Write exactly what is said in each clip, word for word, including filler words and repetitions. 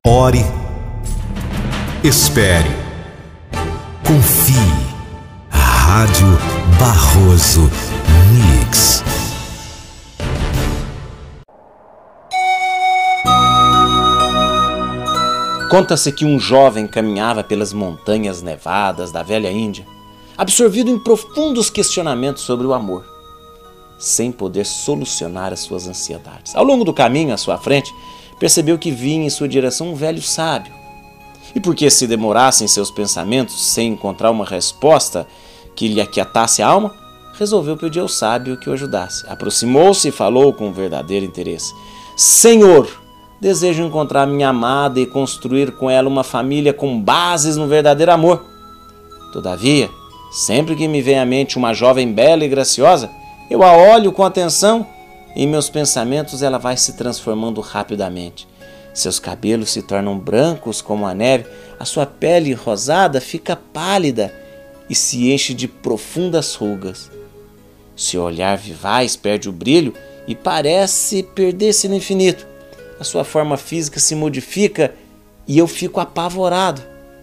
Ore, espere, confie. Rádio Barroso Mix. Conta-se que um jovem caminhava pelas montanhas nevadas da velha Índia, absorvido em profundos questionamentos sobre o amor, sem poder solucionar as suas ansiedades. Ao longo do caminho à sua frente, percebeu que vinha em sua direção um velho sábio. E porque se demorasse em seus pensamentos sem encontrar uma resposta que lhe aquietasse a alma, resolveu pedir ao sábio que o ajudasse. Aproximou-se e falou com verdadeiro interesse: Senhor, desejo encontrar minha amada e construir com ela uma família com bases no verdadeiro amor. Todavia, sempre que me vem à mente uma jovem bela e graciosa, eu a olho com atenção e em meus pensamentos ela vai se transformando rapidamente. Seus cabelos se tornam brancos como a neve, a sua pele rosada fica pálida e se enche de profundas rugas. Seu olhar vivaz perde o brilho e parece perder-se no infinito. A sua forma física se modifica e eu fico apavorado.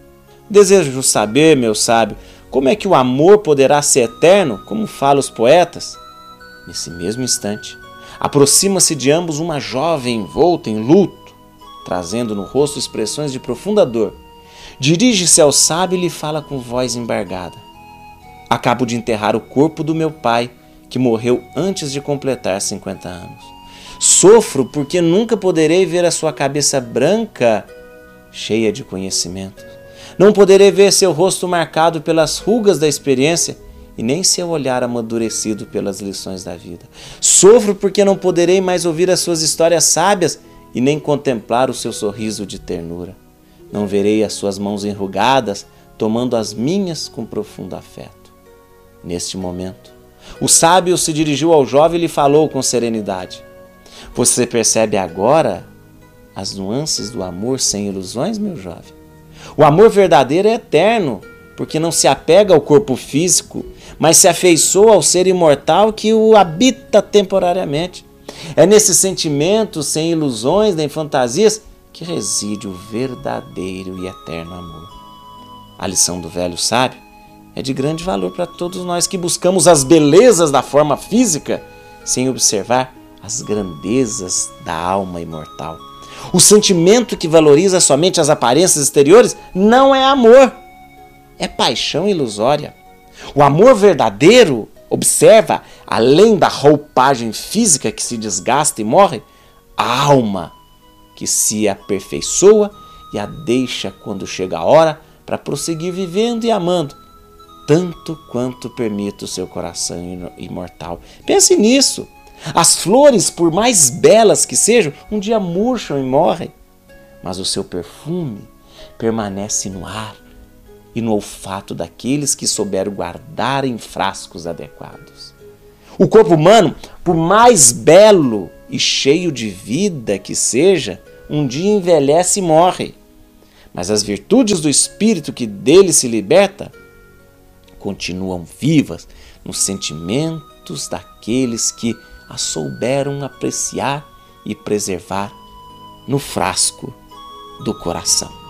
Desejo saber, meu sábio, como é que o amor poderá ser eterno, como falam os poetas? Nesse mesmo instante, aproxima-se de ambos uma jovem envolta em luto, trazendo no rosto expressões de profunda dor. Dirige-se ao sábio e lhe fala com voz embargada: Acabo de enterrar o corpo do meu pai, que morreu antes de completar cinquenta anos. Sofro porque nunca poderei ver a sua cabeça branca, cheia de conhecimento. Não poderei ver seu rosto marcado pelas rugas da experiência e nem seu olhar amadurecido pelas lições da vida. Sofro porque não poderei mais ouvir as suas histórias sábias e nem contemplar o seu sorriso de ternura. Não verei as suas mãos enrugadas tomando as minhas com profundo afeto. Neste momento, o sábio se dirigiu ao jovem e lhe falou com serenidade: Você percebe agora as nuances do amor sem ilusões, meu jovem? O amor verdadeiro é eterno, porque não se apega ao corpo físico, mas se afeiçoa ao ser imortal que o habita temporariamente. É nesse sentimento, sem ilusões nem fantasias, que reside o verdadeiro e eterno amor. A lição do velho sábio é de grande valor para todos nós que buscamos as belezas da forma física sem observar as grandezas da alma imortal. O sentimento que valoriza somente as aparências exteriores não é amor, é paixão ilusória. O amor verdadeiro observa, além da roupagem física que se desgasta e morre, a alma que se aperfeiçoa e a deixa quando chega a hora para prosseguir vivendo e amando, tanto quanto permite o seu coração imortal. Pense nisso. As flores, por mais belas que sejam, um dia murcham e morrem, mas o seu perfume permanece no ar e no olfato daqueles que souberam guardar em frascos adequados. O corpo humano, por mais belo e cheio de vida que seja, um dia envelhece e morre, mas as virtudes do espírito que dele se liberta continuam vivas nos sentimentos daqueles que a souberam apreciar e preservar no frasco do coração.